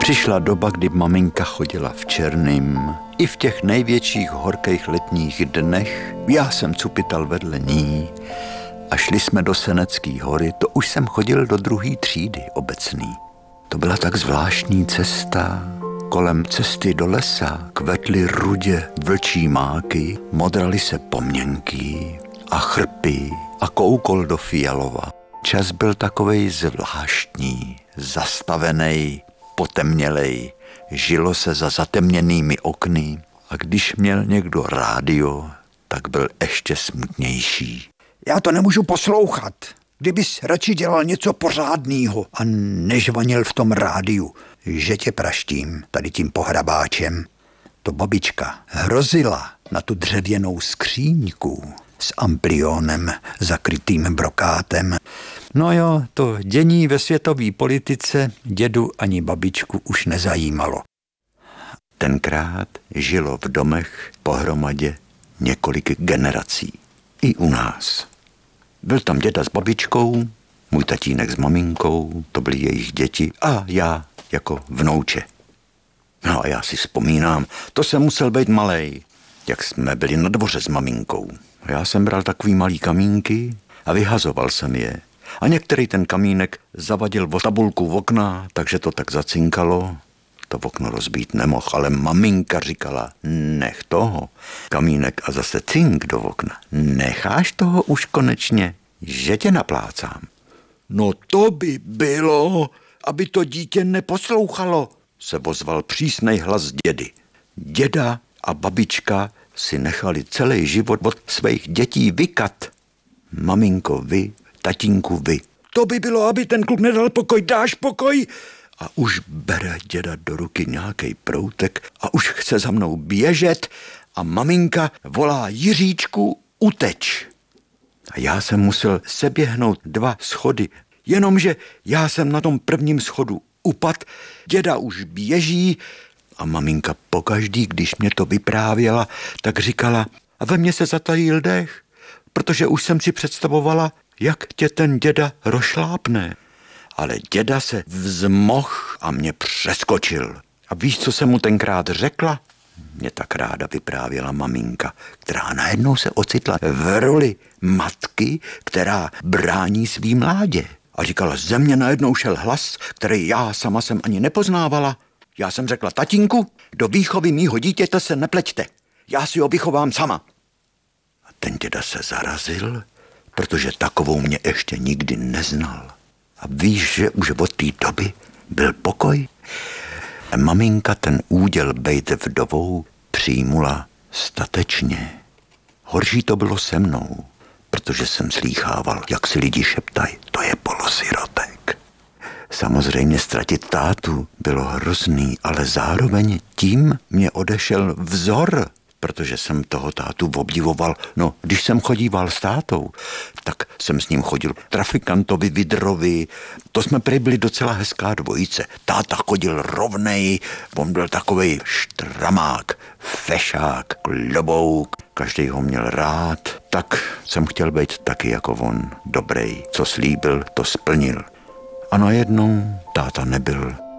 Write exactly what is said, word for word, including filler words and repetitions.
Přišla doba, kdy maminka chodila v černým. I v těch největších horkých letních dnech já jsem cupital vedle ní a šli jsme do Senecký hory. To už jsem chodil do druhé třídy obecný. To byla tak zvláštní cesta. Kolem cesty do lesa kvetly rudě vlčí máky, modraly se poměnky a chrpy a koukol do fialova. Čas byl takovej zvláštní, zastavenej, potemnělej, žilo se za zatemněnými okny a když měl někdo rádio, tak byl ještě smutnější. Já to nemůžu poslouchat. Kdybys radši dělal něco pořádného a nežvanil v tom rádiu, že tě praštím tady tím pohrabáčem. To babička hrozila na tu dřevěnou skříňku s amplionem zakrytým brokátem. No jo, to dění ve světové politice dědu ani babičku už nezajímalo. Tenkrát žilo v domech pohromadě několik generací. I u nás. Byl tam děda s babičkou, můj tatínek s maminkou, to byly jejich děti a já jako vnouče. No a já si vzpomínám, to jsem musel být malej, jak jsme byli na dvoře s maminkou. Já jsem bral takový malý kamínky a vyhazoval jsem je. A některý ten kamínek zavadil o tabulku v okna, takže to tak zacinkalo. To okno rozbít nemohl, ale maminka říkala, nech toho. Kamínek a zase cink do okna. Necháš toho už konečně, že tě naplácám. No to by bylo, aby to dítě neposlouchalo, se ozval přísnej hlas dědy. Děda a babička si nechali celý život od svých dětí vykat. Maminko, vy, tatínku, vy. To by bylo, aby ten kluk nedal pokoj, dáš pokoj? A už bere děda do ruky nějakej proutek a už chce za mnou běžet a maminka volá Jiříčku, uteč. A já jsem musel seběhnout dva schody, jenomže já jsem na tom prvním schodu upad, děda už běží a maminka pokaždý, když mě to vyprávěla, tak říkala, a ve mně se zatajil dech, protože už jsem si představovala, jak tě ten děda rošlápne. Ale děda se vzmoh a mě přeskočil. A víš, co jsem mu tenkrát řekla? Mě tak ráda vyprávěla maminka, která najednou se ocitla v roli matky, která brání svý mládě. A říkala, ze mě najednou šel hlas, který já sama jsem ani nepoznávala. Já jsem řekla, tatínku, do výchovy mýho dítěte se nepleťte. Já si ho vychovám sama. A ten děda se zarazil, protože takovou mě ještě nikdy neznal. A víš, že už od té doby byl pokoj? A maminka ten úděl bejt vdovou přijmula statečně. Horší to bylo se mnou, protože jsem slýchával, jak si lidi šeptají, to je polosirotek. Samozřejmě ztratit tátu bylo hrozný, ale zároveň tím mě odešel vzor, protože jsem toho tátu obdivoval. No, když jsem chodíval s tátou, tak jsem s ním chodil trafikantovi, vidrovi. To jsme prý byli docela hezká dvojice. Táta chodil rovnej, on byl takovej štramák, fešák, klobouk, každý ho měl rád. Tak jsem chtěl být taky jako on, dobrej. Co slíbil, to splnil. A najednou táta nebyl.